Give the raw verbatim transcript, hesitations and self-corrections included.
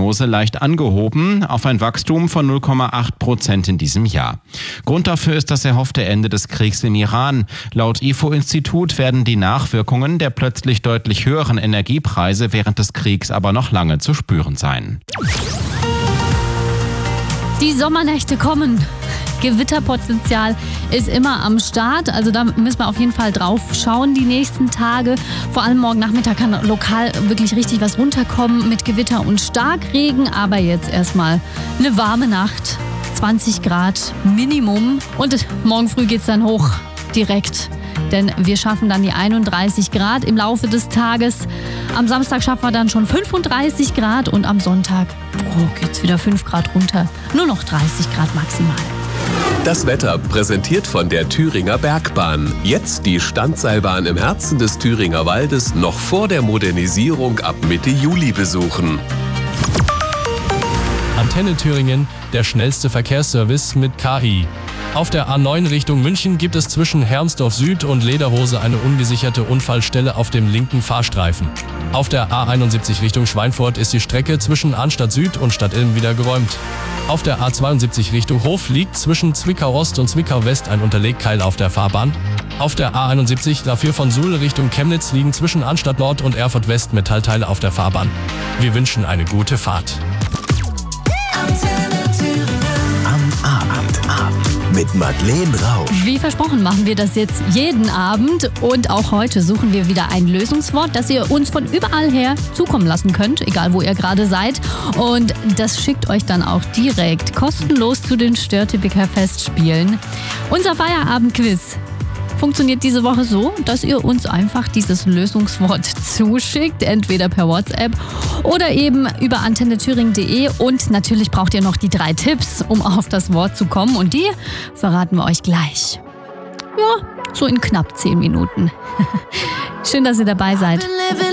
Prognose leicht angehoben auf ein Wachstum von null Komma acht Prozent in diesem Jahr. Grund dafür ist das erhoffte Ende des Kriegs im Iran. Laut I F O-Institut werden die Nachwirkungen der plötzlich deutlich höheren Energiepreise während des Kriegs aber noch lange zu spüren sein. Die Sommernächte kommen. Gewitterpotenzial ist immer am Start, also da müssen wir auf jeden Fall drauf schauen die nächsten Tage. Vor allem morgen Nachmittag kann lokal wirklich richtig was runterkommen mit Gewitter und Starkregen, aber jetzt erstmal eine warme Nacht, zwanzig Grad Minimum und morgen früh geht's dann hoch direkt. Denn wir schaffen dann die einunddreißig Grad im Laufe des Tages. Am Samstag schaffen wir dann schon fünfunddreißig Grad und am Sonntag oh, geht's wieder fünf Grad runter. Nur noch dreißig Grad maximal. Das Wetter präsentiert von der Thüringer Bergbahn. Jetzt die Standseilbahn im Herzen des Thüringer Waldes noch vor der Modernisierung ab Mitte Juli besuchen. Antenne Thüringen, der schnellste Verkehrsservice mit K I. Auf der A neun Richtung München gibt es zwischen Hermsdorf Süd und Lederhose eine ungesicherte Unfallstelle auf dem linken Fahrstreifen. Auf der A einundsiebzig Richtung Schweinfurt ist die Strecke zwischen Arnstadt Süd und Stadtilm wieder geräumt. Auf der A zweiundsiebzig Richtung Hof liegt zwischen Zwickau Ost und Zwickau West ein Unterlegkeil auf der Fahrbahn. Auf der A einundsiebzig dafür von Suhl Richtung Chemnitz liegen zwischen Arnstadt Nord und Erfurt West Metallteile auf der Fahrbahn. Wir wünschen eine gute Fahrt. Am Abend mit Madeleine Rausch. Wie versprochen machen wir das jetzt jeden Abend und auch heute suchen wir wieder ein Lösungswort, das ihr uns von überall her zukommen lassen könnt, egal wo ihr gerade seid. Und das schickt euch dann auch direkt kostenlos zu den Störtebeker Festspielen. Unser Feierabendquiz funktioniert diese Woche so, dass ihr uns einfach dieses Lösungswort zuschickt, entweder per WhatsApp oder eben über antenne thüringen punkt de und natürlich braucht ihr noch die drei Tipps, um auf das Wort zu kommen und die verraten wir euch gleich. Ja, so in knapp zehn Minuten. Schön, dass ihr dabei seid.